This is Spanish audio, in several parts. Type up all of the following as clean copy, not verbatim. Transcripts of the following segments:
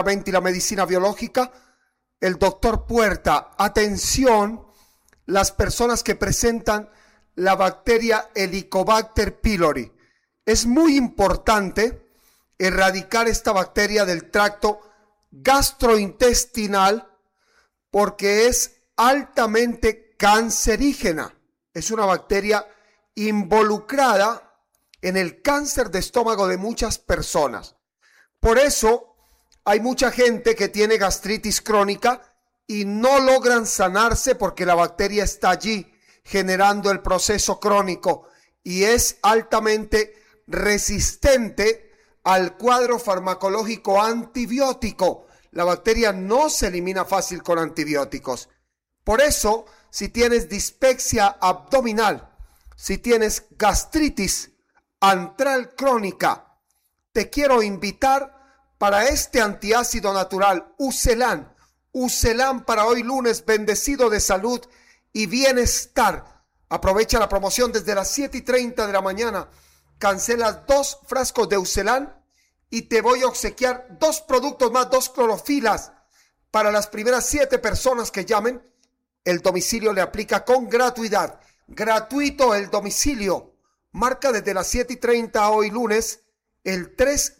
y la medicina biológica, el doctor Puerta. Atención, las personas que presentan la bacteria Helicobacter pylori. Es muy importante erradicar esta bacteria del tracto gastrointestinal porque es altamente cancerígena. Es una bacteria involucrada en el cáncer de estómago de muchas personas. Por eso hay mucha gente que tiene gastritis crónica y no logran sanarse porque la bacteria está allí generando el proceso crónico y es altamente resistente al cuadro farmacológico antibiótico. La bacteria no se elimina fácil con antibióticos. Por eso, si tienes dispepsia abdominal, si tienes gastritis antral crónica, te quiero invitar para este antiácido natural, Ucelan. Ucelan para hoy lunes, bendecido de salud y bienestar. Aprovecha la promoción desde las 7:30 de la mañana. Cancelas 2 frascos de Ucelan y te voy a obsequiar 2 productos más, 2 clorofilas. Para las primeras 7 personas que llamen, el domicilio le aplica con gratuidad. Gratuito el domicilio. Marca desde las 7:30 hoy lunes el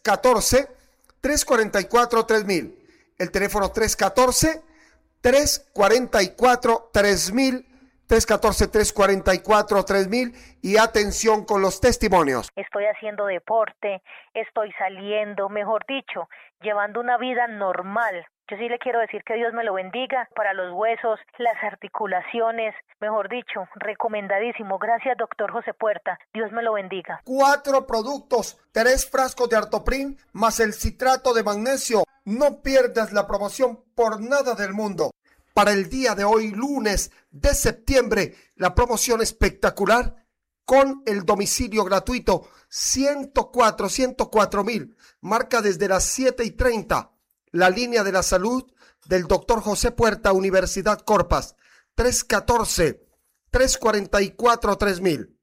314-344-3000. El teléfono 314-344-3000. 314-344-3000 y atención con los testimonios. Estoy haciendo deporte, estoy saliendo, mejor dicho, llevando una vida normal. Yo sí le quiero decir que Dios me lo bendiga para los huesos, las articulaciones, mejor dicho, recomendadísimo. Gracias, doctor José Puerta. Dios me lo bendiga. 4 productos, 3 frascos de Artoprin más el citrato de magnesio. No pierdas la promoción por nada del mundo. Para el día de hoy, lunes de septiembre, la promoción espectacular con el domicilio gratuito 104,000. Marca desde las 7:30. La línea de la salud del doctor José Puerta, Universidad Corpas. 314-344-3000.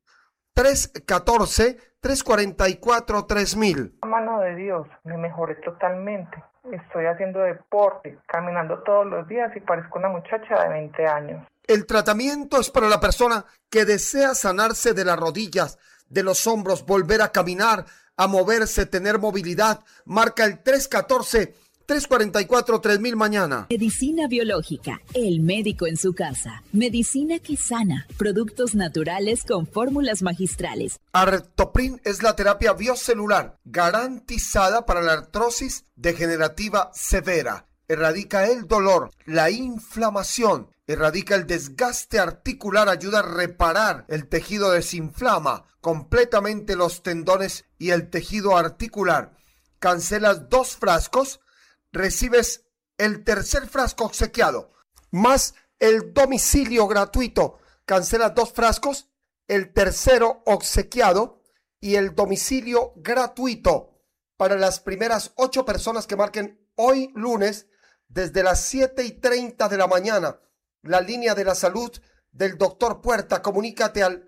314-344-3000. La mano de Dios, me mejoré totalmente. Estoy haciendo deporte, caminando todos los días y parezco una muchacha de 20 años. El tratamiento es para la persona que desea sanarse de las rodillas, de los hombros, volver a caminar, a moverse, tener movilidad. Marca el 314-344-3000 mañana. Medicina biológica, el médico en su casa. Medicina que sana, productos naturales con fórmulas magistrales. Artoprin es la terapia biocelular garantizada para la artrosis degenerativa severa. Erradica el dolor, la inflamación, erradica el desgaste articular, ayuda a reparar el tejido, desinflama completamente los tendones y el tejido articular. Cancelas 2 frascos, recibes el tercer frasco obsequiado, más el domicilio gratuito. Cancelas 2 frascos, el tercero obsequiado y el domicilio gratuito para las primeras 8 personas que marquen hoy lunes desde las 7:30 de la mañana. La línea de la salud del doctor Puerta. Comunícate al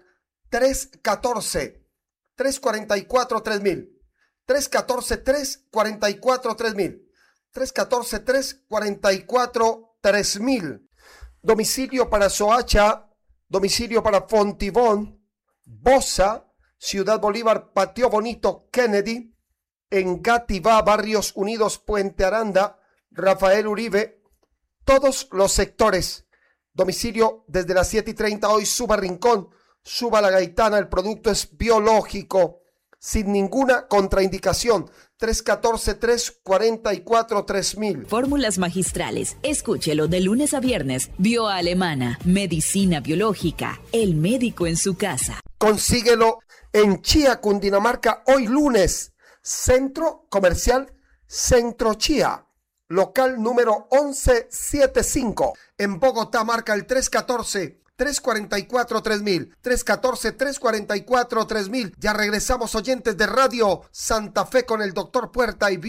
314-344-3000. 314-344-3000. 314-344-3000. Domicilio para Soacha, domicilio para Fontibón, Bosa, Ciudad Bolívar, Patio Bonito, Kennedy, Engativá, Barrios Unidos, Puente Aranda, Rafael Uribe, todos los sectores. Domicilio desde las 7:30 hoy, suba Rincón, suba La Gaitana, el producto es biológico, sin ninguna contraindicación. 314-344-3000. Fórmulas magistrales. Escúchelo de lunes a viernes. Bioalemana. Medicina biológica. El médico en su casa. Consíguelo en Chía, Cundinamarca, hoy lunes. Centro Comercial Centro Chía. Local número 1175. En Bogotá marca el 314-344-3000. 314-344-3000. Ya regresamos, oyentes de Radio Santa Fe, con el doctor Puerta y